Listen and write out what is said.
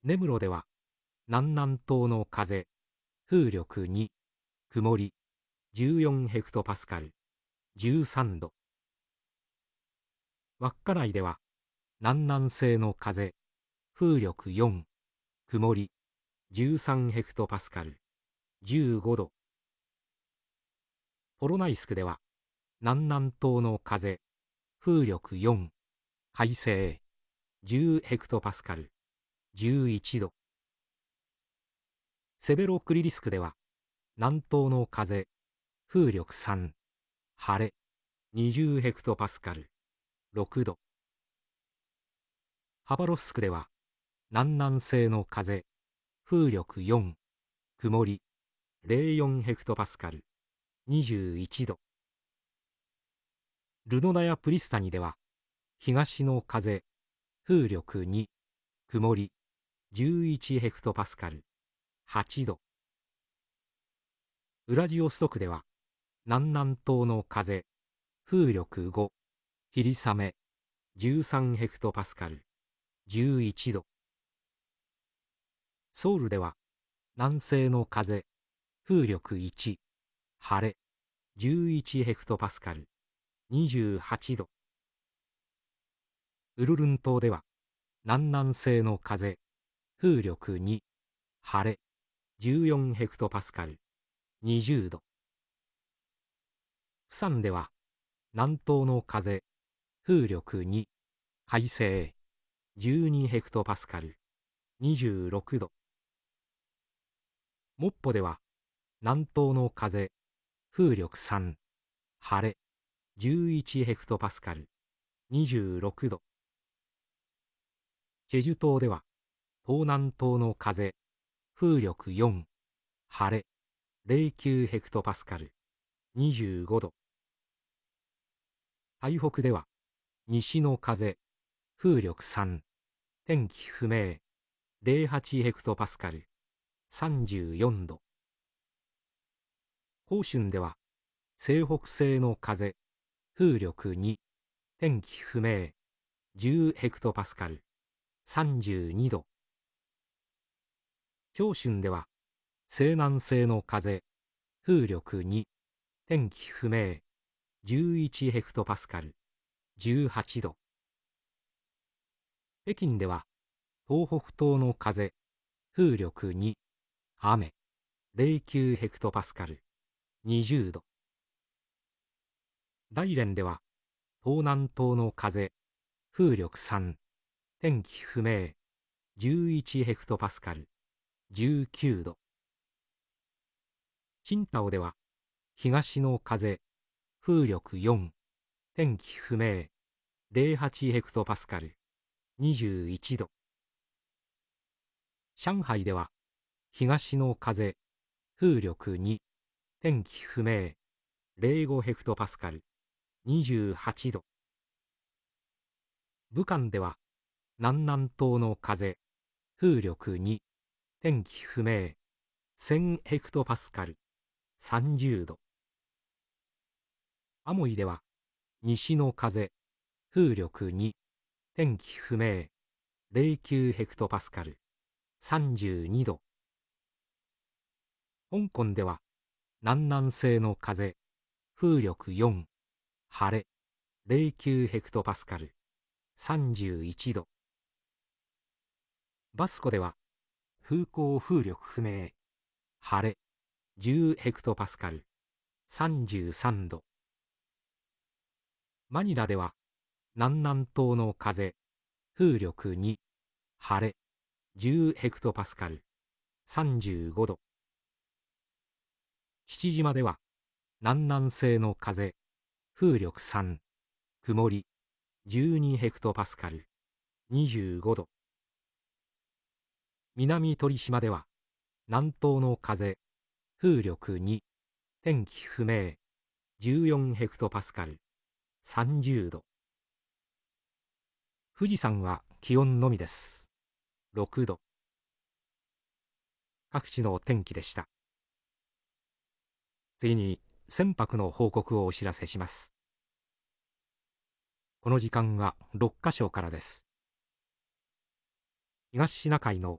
根室では南南東の風、風力2、曇り、14ヘクトパスカル、13度。稚内では南南西の風、風力4、曇り、13ヘクトパスカル、15度。ポロナイスクでは南南東の風、風力4、快晴、10ヘクトパスカル、11度。セベロクリリスクでは南東の風、風力3、晴れ、20ヘクトパスカル、6度。ハバロフスクでは南南西の風、風力4、曇り、04ヘクトパスカル、21度。ルノダヤプリスタニでは東の風、風力2、曇り、11ヘクトパスカル、8度。ウラジオストクでは南南東の風、風力5、霧雨、13ヘクトパスカル、11度。ソウルでは南西の風、風力1、晴れ、11ヘクトパスカル、28度。ウルルン島では南南西の風、風力2、晴れ、14ヘクトパスカル、20度。プサンでは南東の風、風力2、快晴、12ヘクトパスカル、26度。モッポでは南東の風、風力3、晴れ、11ヘクトパスカル、26度。チェジュ島では東南東の風、風力4、晴れ、09ヘクトパスカル、25度。台北では西の風、風力3、天気不明、08ヘクトパスカル、34度。広春では西北西の風、風力2、天気不明、10ヘクトパスカル、32度。長春では西南西の風、風力2、天気不明、11ヘクトパスカル、18度。北京では東北東の風、風力2、雨、09ヘクトパスカル、20度。大連では東南東の風、風力3、天気不明、11ヘクトパスカル、19度。青島では東の風、風力4、天気不明、08ヘクトパスカル、21度。上海では東の風、風力2、天気不明、05ヘクトパスカル、28度。武漢では南南東の風、風力2、天気不明、1000ヘクトパスカル、30度。アモイでは西の風、風力2、天気不明、09ヘクトパスカル、32度。香港では南南西の風、風力4、晴れ、09ヘクトパスカル、31度。バスコでは風向風力不明、晴れ、10ヘクトパスカル、33度。マニラでは南南東の風、風力2、晴れ、10ヘクトパスカル、35度。父島では南南西の風、風力3、曇り、12ヘクトパスカル、25度。南鳥島では南東の風、風力2、天気不明、14ヘクトパスカル、30度。富士山は気温のみです。6度。各地の天気でした。次に船舶の報告をお知らせします。この時間は6カ所からです。東シナ海の